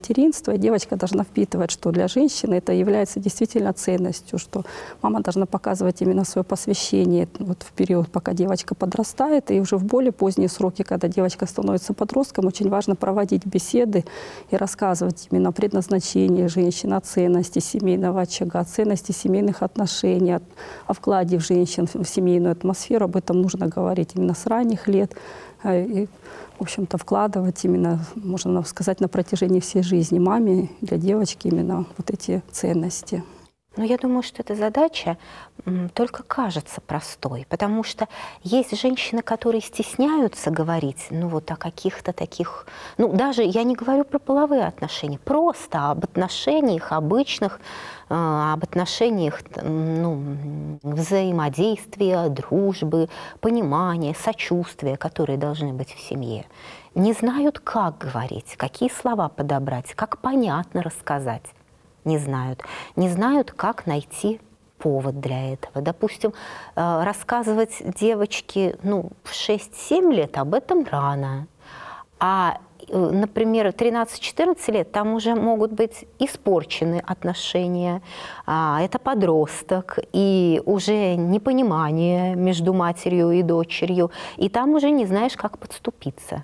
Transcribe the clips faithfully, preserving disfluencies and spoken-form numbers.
материнство, и девочка должна впитывать, что для женщины это является действительно ценностью, что мама должна показывать именно свое посвящение вот в период, пока девочка подрастает, и уже в более поздние сроки, когда девочка становится подростком, очень важно проводить беседы и рассказывать именно о предназначении женщин, о ценности семейного очага, о ценности семейных отношений, о, о вкладе в женщин в семейную атмосферу. Об этом нужно говорить именно с ранних лет. И, в общем-то, вкладывать именно, можно сказать, на протяжении всей жизни маме, для девочки именно вот эти ценности. Но я думаю, что эта задача только кажется простой, потому что есть женщины, которые стесняются говорить, ну вот о каких-то таких, ну даже я не говорю про половые отношения, просто об отношениях обычных, об отношениях, ну, взаимодействия, дружбы, понимания, сочувствия, которые должны быть в семье. Не знают, как говорить, какие слова подобрать, как понятно рассказать. Не знают. Не знают, как найти повод для этого. Допустим, рассказывать девочке ну, в шесть-семь лет об этом рано. А, например, тринадцать-четырнадцать лет там уже могут быть испорчены отношения. Это подросток, и уже непонимание между матерью и дочерью. И там уже не знаешь, как подступиться.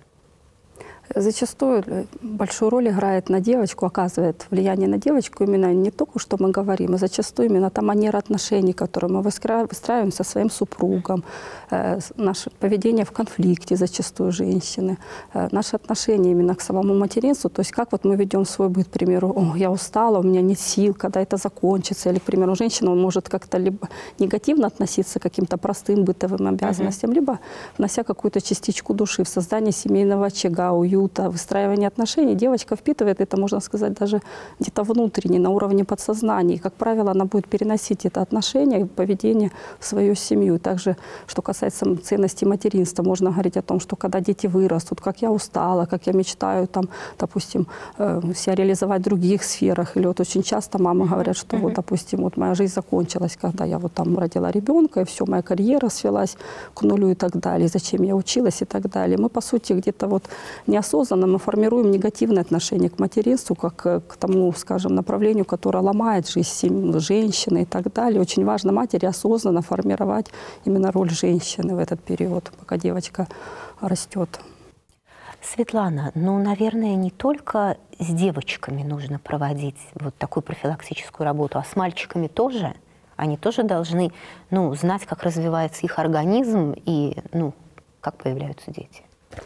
Зачастую большую роль играет на девочку, оказывает влияние на девочку именно не только, что мы говорим, а зачастую именно та манера отношений, которую мы выстраиваем со своим супругом, э, наше поведение в конфликте зачастую женщины, э, наши отношения именно к самому материнству, то есть как вот мы ведем свой быт, к примеру, «О, я устала, у меня нет сил, когда это закончится», или, к примеру, женщина может как-то либо негативно относиться к каким-то простым бытовым обязанностям, uh-huh. либо внося какую-то частичку души в создание семейного очага, уюта, выстраивание отношений. Девочка впитывает это, можно сказать, даже где-то внутренне, на уровне подсознания. И, как правило, она будет переносить это отношение и поведение в свою семью. Также, что касается ценности материнства, можно говорить о том, что когда дети вырастут, как я устала, как я мечтаю, там, допустим, себя реализовать в других сферах. Или вот очень часто мамы говорят, что, вот, допустим, вот моя жизнь закончилась, когда я вот там родила ребенка, и все, моя карьера свелась к нулю и так далее. Зачем я училась и так далее. Мы, по сути, где-то вот неосознанно Осознанно мы формируем негативное отношение к материнству, как к тому, скажем, направлению, которое ломает жизнь женщины и так далее. Очень важно матери осознанно формировать именно роль женщины в этот период, пока девочка растет. Светлана, ну, наверное, не только с девочками нужно проводить вот такую профилактическую работу, а с мальчиками тоже. Они тоже должны, ну, знать, как развивается их организм и, ну, как появляются дети.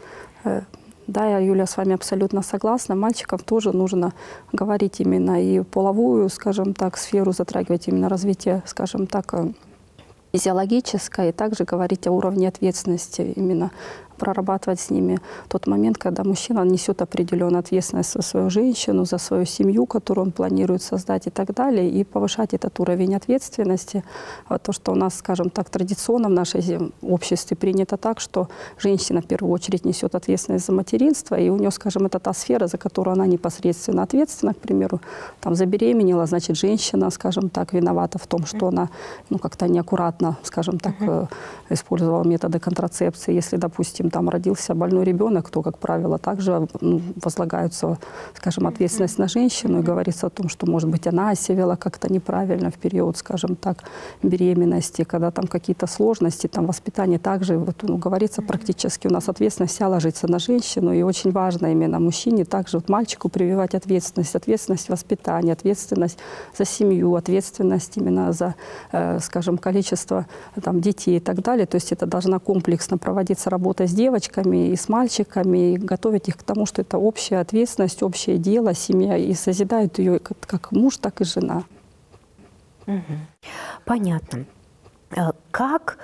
Да, я, Юля, с вами абсолютно согласна. Мальчикам тоже нужно говорить именно и половую, скажем так, сферу, затрагивать именно развитие, скажем так, физиологическое, и также говорить о уровне ответственности, именно прорабатывать с ними тот момент, когда мужчина несет определенную ответственность за свою женщину, за свою семью, которую он планирует создать и так далее, и повышать этот уровень ответственности. То, что у нас, скажем так, традиционно в нашем обществе принято так, что женщина в первую очередь несет ответственность за материнство, и у нее, скажем, это та сфера, за которую она непосредственно ответственна, к примеру, там забеременела, значит, женщина, скажем так, виновата в том, что она ну, как-то неаккуратно, скажем так, uh-huh. использовала методы контрацепции. Если, допустим, там родился больной ребенок, то, как правило, также ну, возлагаются, скажем, ответственность на женщину, и говорится о том, что, может быть, она себя вела как-то неправильно в период, скажем так, беременности, когда там какие-то сложности, там воспитание также, вот, ну, говорится практически, у нас ответственность вся ложится на женщину, и очень важно именно мужчине также, вот, мальчику прививать ответственность, ответственность воспитания, ответственность за семью, ответственность именно за, э, скажем, количество там, детей и так далее, то есть это должна комплексно проводиться работа с девочками и с мальчиками, и готовить их к тому, что это общая ответственность, общее дело, семья, и созидают ее как, как муж, так и жена. Угу. Понятно. Как,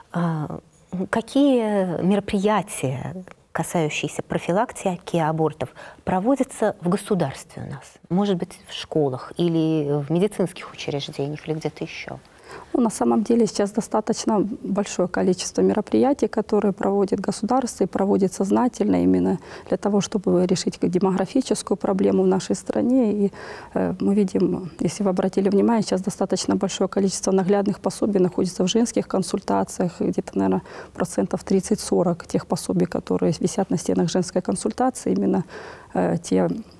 какие мероприятия, касающиеся профилактики абортов, проводятся в государстве у нас? Может быть, в школах или в медицинских учреждениях или где-то еще? Ну, на самом деле сейчас достаточно большое количество мероприятий, которые проводит государство и проводит сознательно именно для того, чтобы решить демографическую проблему в нашей стране. И э, мы видим, если вы обратили внимание, сейчас достаточно большое количество наглядных пособий находится в женских консультациях, где-то, наверное, процентов тридцать-сорок тех пособий, которые висят на стенах женской консультации, именно э, те